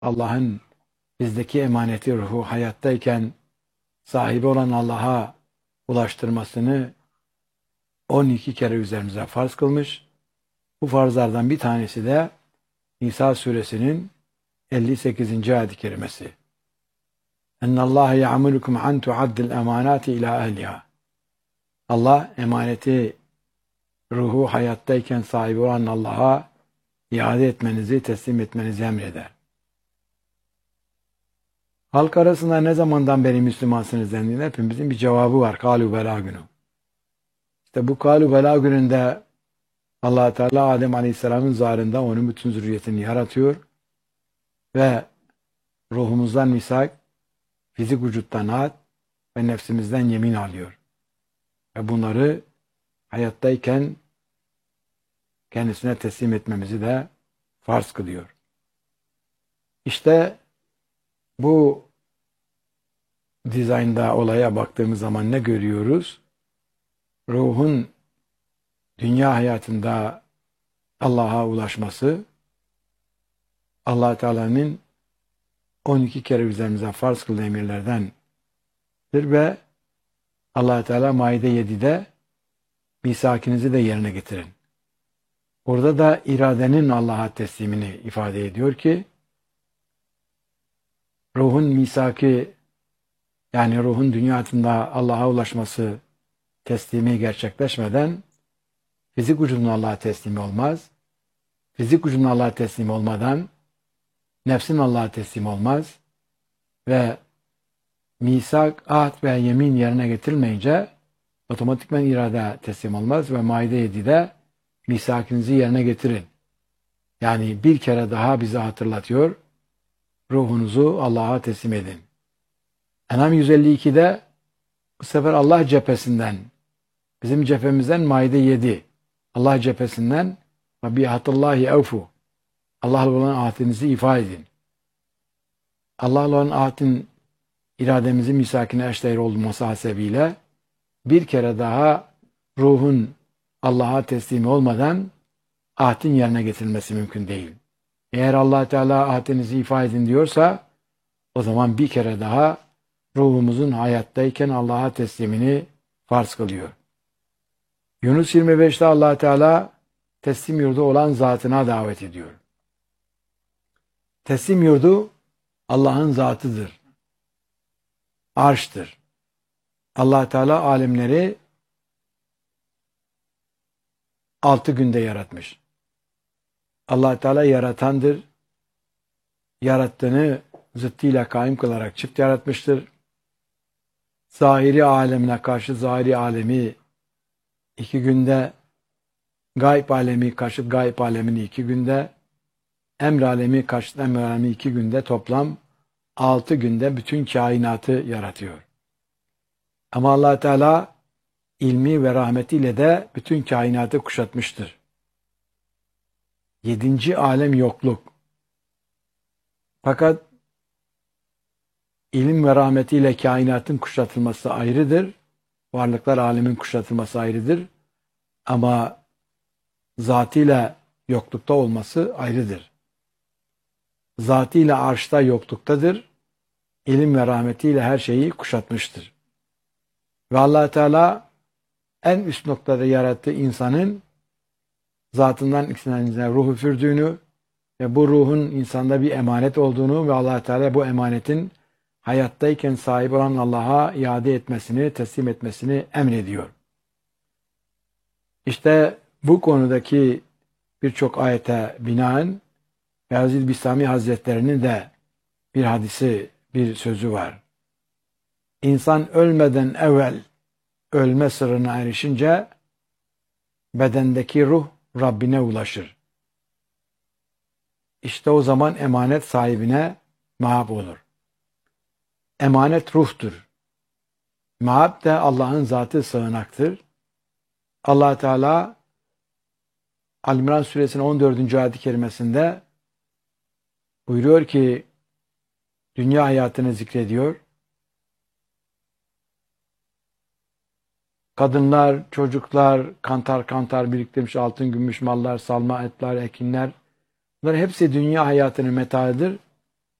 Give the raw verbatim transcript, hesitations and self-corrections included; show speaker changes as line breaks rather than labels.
Allah'ın bizdeki emaneti ruhu hayattayken sahibi olan Allah'a ulaştırmasını on iki kere üzerimize farz kılmış. Bu farzlardan bir tanesi de Nisa suresinin elli sekizinci ayet-i kerimesi. Ennallâhe ya'murukum an tu'addil emanati ila ehliha. Allah emaneti ruhu hayattayken sahibi olan Allah'a iade etmenizi, teslim etmenizi emreder. Halk arasında ne zamandan beri Müslümansınız dendiğinde hepimizin bir cevabı var. Kâlu belâ günü. İşte bu kâlu belâ gününde Allah Teala Adem Aleyhisselam'ın zarında onun bütün zürriyetini yaratıyor ve ruhumuzdan misak, fizik vücuttan ahd ve nefsimizden yemin alıyor. Ve bunları hayattayken kendisine teslim etmemizi de farz kılıyor. İşte bu dizaynda olaya baktığımız zaman ne görüyoruz? Ruhun dünya hayatında Allah'a ulaşması, Allah Teala'nın on iki kere üzerimize farz kıldığı emirlerdendir ve Allah Teala Maide yedide misakinizi de yerine getirin. Burada da iradenin Allah'a teslimini ifade ediyor ki ruhun misaki, yani ruhun dünya hayatında Allah'a ulaşması teslimi gerçekleşmeden fizik vücudun Allah'a teslimi olmaz. Fizik vücudun Allah'a teslimi olmadan nefsin Allah'a teslim olmaz ve misak, ahd ve yemin yerine getirilmeyince otomatikman irade teslim olmaz ve Maide yedide misakinizi yerine getirin. Yani bir kere daha bize hatırlatıyor, ruhunuzu Allah'a teslim edin. En'am yüz elli ikide bu sefer Allah cephesinden, bizim cephemizden Maide yedi, Allah cephesinden ve bi'ahdillahi evfu, Allah'la olan ahdinizi ifa edin. Allah'la olan ahdin irademizin misakine eşdeğer olması hasebiyle bir kere daha ruhun Allah'a teslimi olmadan ahdin yerine getirilmesi mümkün değil. Eğer Allah Teala ahdinizi ifa edin diyorsa o zaman bir kere daha ruhumuzun hayattayken Allah'a teslimini farz kılıyor. Yunus yirmi beşte Allah Teala teslim yurdu olan zatına davet ediyor. Teslim yurdu Allah'ın zatıdır. Arştır. Allah Teala alemleri altı günde yaratmış. Allah Teala yaratandır. Yarattığını zıttıyla kaim kılarak çift yaratmıştır. Zahiri alemine karşı zahiri alemi iki günde, gayb alemi karşıt gayb alemini iki günde, emr alemi karşıt emr alemi iki günde, toplam altı günde bütün kainatı yaratıyor. Ama Allah Teala ilmi ve rahmetiyle de bütün kainatı kuşatmıştır. Yedinci alem yokluk. Fakat ilim ve rahmetiyle kainatın kuşatılması ayrıdır. Varlıklar alemin kuşatılması ayrıdır. Ama zatıyla yoklukta olması ayrıdır. Zatıyla arşta yokluktadır. İlim ve rahmetiyle her şeyi kuşatmıştır. Ve Allah Teala en üst noktada yarattığı insanın zatından ikisinden ruh üfürdüğünü ve bu ruhun insanda bir emanet olduğunu ve Allah Teala bu emanetin hayattayken sahip olan Allah'a iade etmesini, teslim etmesini emrediyor. İşte bu konudaki birçok ayete binaen Beyazid Bistami Hazretleri'nin de bir hadisi, bir sözü var. İnsan ölmeden evvel ölme sırrına erişince bedendeki ruh Rabbine ulaşır. İşte o zaman emanet sahibine mahab olur. Emanet ruhtur. Mahab de Allah'ın zatı sığınaktır. Allah Teala Al-İmran suresinin on dördüncü ayet-i kerimesinde buyuruyor ki dünya hayatını zikrediyor. Kadınlar, çocuklar, kantar kantar biriktirmiş altın, gümüş mallar, salma etler, ekinler. Bunlar hepsi dünya hayatının metaıdır.